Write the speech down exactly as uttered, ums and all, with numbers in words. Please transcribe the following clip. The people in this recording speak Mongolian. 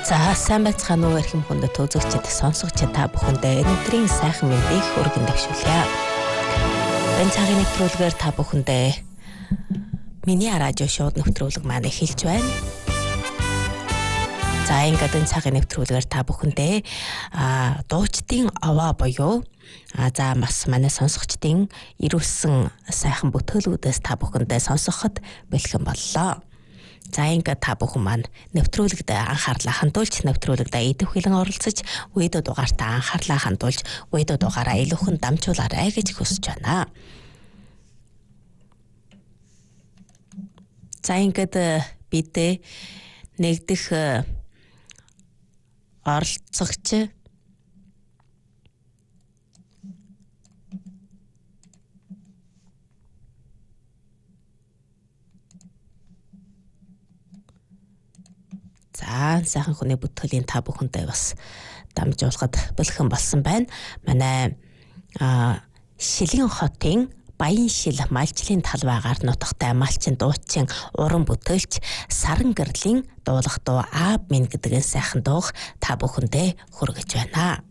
За сайн байцгаана уу эрхэм хүндэт үзэгчид сонсогчид та бүхэндээ өнөөдрийн сайхан мэндийг хүргэн дэвшүүлье. Энэ цагийн нэвтрүүлгээр та бүхэндээ миний радио шоуд нэвтрүүлэг маань эхэлж байна. За ингээд энэ цагийн нэвтрүүлгээр та бүхэндээ а дуучдын овоо буюу а за бас манай сонсогчдын ирүүлсэн сайхан бүтээлүүдээс та бүхэндээ сонсоход бэлхэн боллоо. За ингээд та бүхэн маань нэвтрүүлэгт анхаарлаа хандуулж нэвтрүүлэгт идэвхлэн оролцож видео дугаартаа анхаарлаа хандуулж видео дугаараа илүүхэн дамжуулаарай гэж хүсэж байна. За ингээд бид нэгдэх оролцогч За сайхан хүний бүтгэлийн та бүхэндээ бас дамжуулахад бэлхэн болсон байна. Манай Шилэн хотын Баяншил малчлын талбайгаар нутагтай малчин дуучин уран бүтээлч Саран гэрлийн дуулах дуу Аав минь гэдэг сайхан дууг та бүхэндээ хүргэж байна.